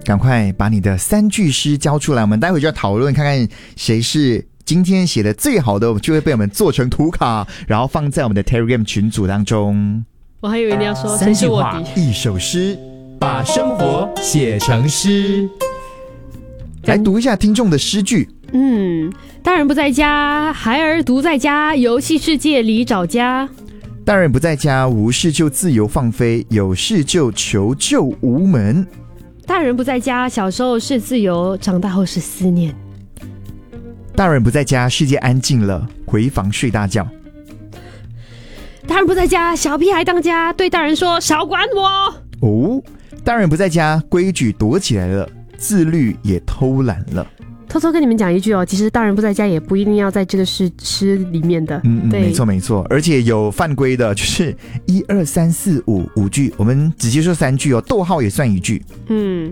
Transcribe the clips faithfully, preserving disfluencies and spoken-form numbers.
赶快把你的三句诗交出来，我们待会就要讨论看看谁是今天写的最好的，就会被我们做成图卡，然后放在我们的 Telegram 群组当中。 我还以为你要说三句话一首诗， 把生活写成诗。 来读一下听众的诗句。 嗯，大人不在家，孩儿独在家，游戏世界里找家。 大人不在家，无事就自由放飞，有事就求救无门。 大人不在家，小时候是自由，长大后是思念。 大人不在家，世界安静了，回房睡大觉。 大人不在家，小屁孩当家，对大人说少管我。 哦，大人不在家，规矩躲起来了，自律也偷懒了。 偷偷跟你们讲一句哦，其实大人不在家也不一定要在这个诗诗里面的。 嗯嗯， 对， 没错没错，而且有犯规的，就是一二三四五五句，我们只接受三句哦，逗号也算一句。 嗯，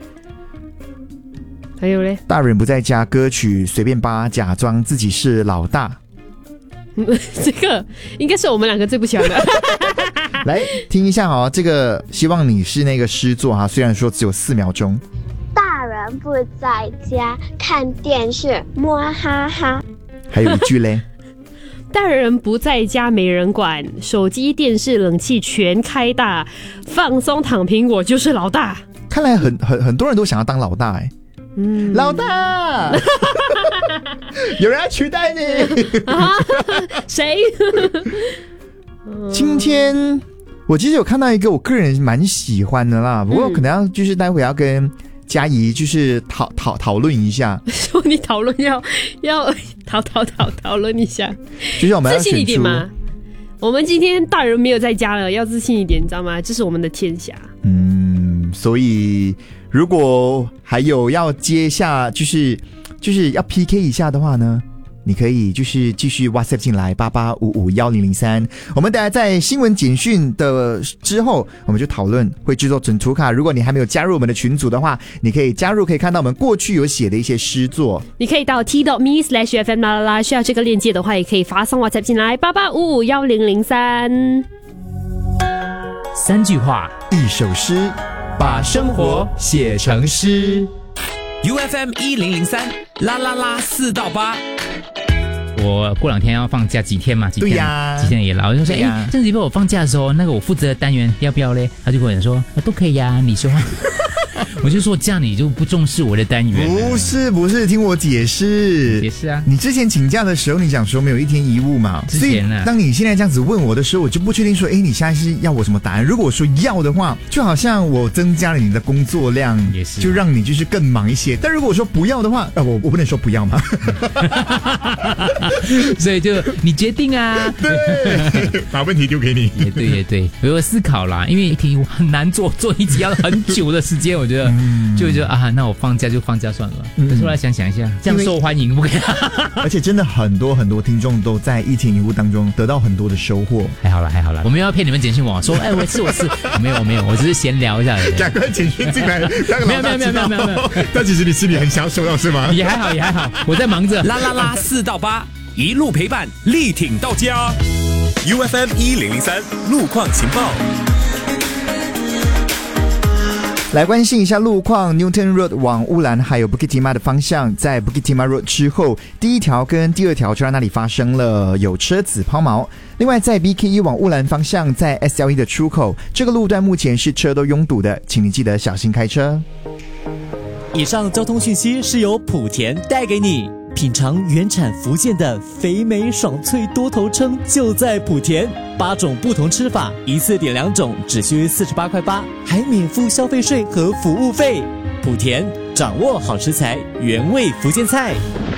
还有嘞， 大人不在家，歌曲随便扒，假装自己是老大。 这个应该是我们两个最不喜欢的。 来听一下哦，这个希望你是那个诗作哈，虽然说只有四秒钟。 大人不在家，看电视摸哈哈。 还有一句嘞。 大人不在家没人管，手机电视冷气全开大，放松躺平我就是老大。 看来很很很多人都想要当老大哎。嗯，老大。有人要取代你。 啊？谁？ 今天我其实有看到一个我个人蛮喜欢的啦，不过可能要就是待会要跟嘉怡就是讨讨讨论一下。 说你讨论要要讨讨讨讨论一下， 就是我们要自信一点嘛。我们今天大人没有在家了，要自信一点，你知道吗？这是我们的天下。 嗯，所以如果还有要接下就是就是要 P K 一下的话呢，你可以就是继续 WhatsApp 进来八八五五一零零三，我们大家在新闻简讯的之后，我们就讨论会制作整图卡。如果你还没有加入我们的群组的话，你可以加入，可以看到我们过去有写的一些诗作。 你可以到 t dot me slash fm 啦啦啦，需要这个链接的话，也可以发送 WhatsApp 进来八八五五一零零三。 三句话， 一首诗， 把生活写成诗。 U F M 一零零三啦啦啦四到八。 我过两天要放假几天嘛？几天？ 对呀， 几天也老就说，哎、 啊， 这个礼拜我放假的时候，那个我负责的单元要不要嘞？他就跟我讲说，啊、都可以呀、啊，你说。我就说这样你就不重视我的单元。 不是不是，听我解释。 解释啊！ 你之前请假的时候，你讲说没有一天一物嘛？ 之前啊。 所以当你现在这样子问我的时候，我就不确定说，哎，你现在是要我什么答案？如果我说要的话，就好像我增加了你的工作量， 也是， 就让你就是更忙一些。但如果我说不要的话，呃，我我不能说不要嘛。 所以就你决定啊。 对，把问题丢给你。 也对也对，我有思考啦，因为一题很难做，做一集要很久的时间，我觉得、嗯、就就啊，那我放假就放假算了。嗯、可是后来想想一下，这样受欢迎不可以？ 而且真的很多很多听众都在一天一物当中得到很多的收获。 还好啦还好啦，我没有要骗你们简讯我说，哎，我是我是，没有没有，我只是闲聊一下。 赶快简讯进来， 没有没有没有没有没有没有。 但其实你心里很想要收到是吗？ 也还好也还好，我在忙着。 啦啦啦四到八，一路陪伴，力挺到家。U F M 一零零三路况情报。 来关心一下路况 ，Newton Road 往乌兰还有 Bukit Timah 的方向，在 Bukit Timah Road 之后，第一条跟第二条就在那里发生了有车子抛锚。另外，在 B K E 往乌兰方向，在 S L E 的出口，这个路段目前是车都拥堵的，请你记得小心开车。 以上交通讯息是由莆田带给你。品尝原产福建的肥美爽脆多头称，就在莆田。八种不同吃法，一次点两种，只需四十八块八，还免付消费税和服务费。莆田，掌握好食材，原味福建菜。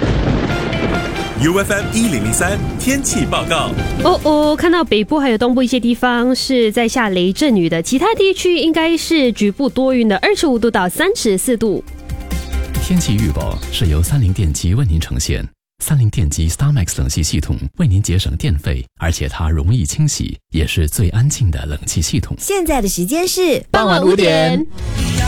U F M 一零零三天气报告。 哦哦，看到北部还有东部一些地方是在下雷阵雨的，其他地区应该是局部多云的，二十五度到三十四度。 天气预报是由三菱电机为您呈现。三菱电机 StarMax 冷气系统为您节省电费，而且它容易清洗，也是最安静的冷气系统。 现在的时间是傍晚五点。